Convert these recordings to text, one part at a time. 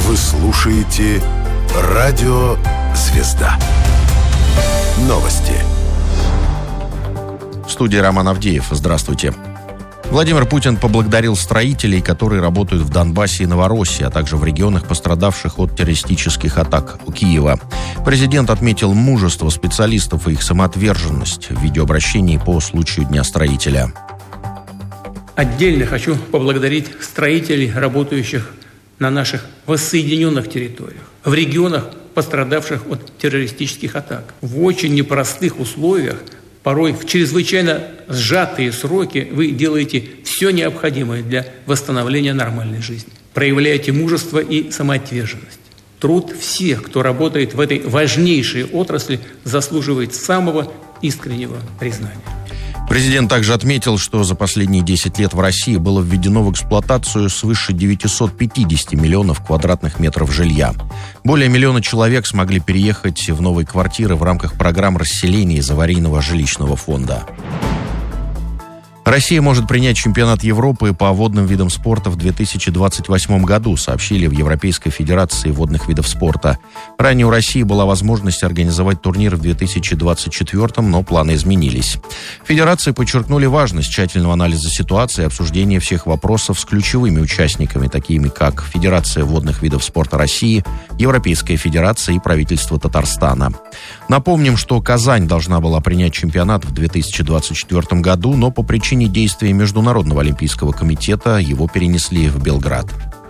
Вы слушаете «Радио Звезда». Новости. В студии Роман Авдеев. Здравствуйте. Владимир Путин поблагодарил строителей, которые работают в Донбассе и Новороссии, а также в регионах, пострадавших от террористических атак у Киева. Президент отметил мужество специалистов и их самоотверженность в видеообращении по случаю Дня строителя. Отдельно хочу поблагодарить строителей, работающих на наших воссоединенных территориях, в регионах, пострадавших от террористических атак. В очень непростых условиях, порой в чрезвычайно сжатые сроки, вы делаете все необходимое для восстановления нормальной жизни. Проявляете мужество и самоотверженность. Труд всех, кто работает в этой важнейшей отрасли, заслуживает самого искреннего признания. Президент также отметил, что за последние 10 лет в России было введено в эксплуатацию свыше 950 миллионов квадратных метров жилья. Более миллиона человек смогли переехать в новые квартиры в рамках программ расселения из аварийного жилищного фонда. Россия может принять чемпионат Европы по водным видам спорта в 2028 году, сообщили в Европейской Федерации водных видов спорта. Ранее у России была возможность организовать турнир в 2024, но планы изменились. Федерации подчеркнули важность тщательного анализа ситуации и обсуждения всех вопросов с ключевыми участниками, такими как Федерация водных видов спорта России, Европейская Федерация и правительство Татарстана. Напомним, что Казань должна была принять чемпионат в 2024 году, но по причине действий Международного олимпийского комитета его перенесли в Белград.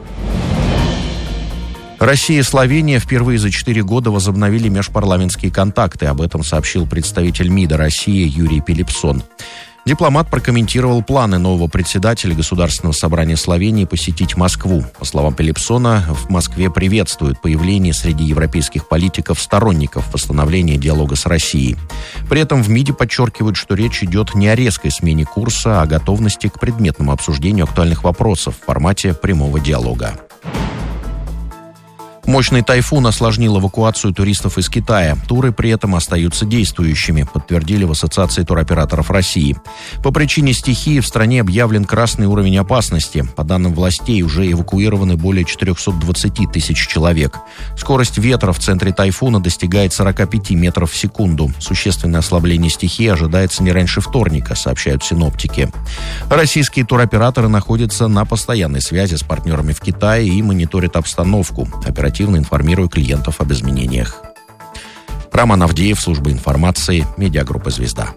Россия и Словения впервые за 4 года возобновили межпарламентские контакты. Об этом сообщил представитель МИДа России Юрий Пилипсон. Дипломат прокомментировал планы нового председателя Государственного собрания Словении посетить Москву. По словам Пилипсона, в Москве приветствуют появление среди европейских политиков сторонников восстановления диалога с Россией. При этом в МИДе подчеркивают, что речь идет не о резкой смене курса, а о готовности к предметному обсуждению актуальных вопросов в формате прямого диалога. Мощный тайфун осложнил эвакуацию туристов из Китая. Туры при этом остаются действующими, подтвердили в Ассоциации туроператоров России. По причине стихии в стране объявлен красный уровень опасности. По данным властей, уже эвакуированы более 420 тысяч человек. Скорость ветра в центре тайфуна достигает 45 метров в секунду. Существенное ослабление стихии ожидается не раньше вторника, сообщают синоптики. Российские туроператоры находятся на постоянной связи с партнерами в Китае и мониторят обстановку. Оперативно информируя клиентов об изменениях. Роман Авдеев, служба информации, медиагруппа «Звезда».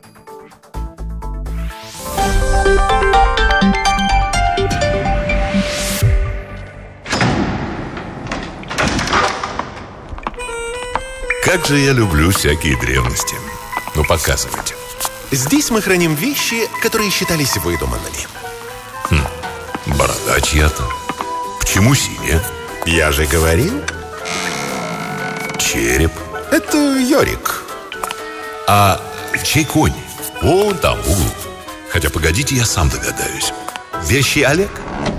Как же я люблю всякие древности. Ну, показывайте. Здесь мы храним вещи, которые считались выдуманными. Борода чья-то. Почему синяя? Я же говорил. Череп. Это Йорик. А чей конь? Вон там, в углу. Хотя, погодите, я сам догадаюсь. Вещи Олег?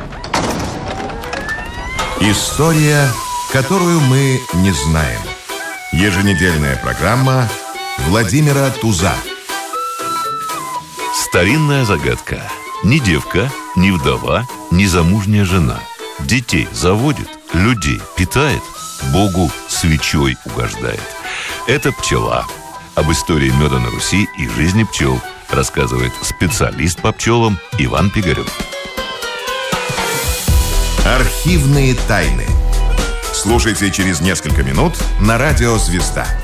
История, которую мы не знаем. Еженедельная программа Владимира Туза. Старинная загадка. Ни девка, ни вдова, ни замужняя жена. Детей заводит, людей питает, Богу свечой угождает. Это пчела. Об истории меда на Руси и жизни пчел рассказывает специалист по пчелам Иван Пигарев. Архивные тайны. Слушайте через несколько минут на радио «Звезда».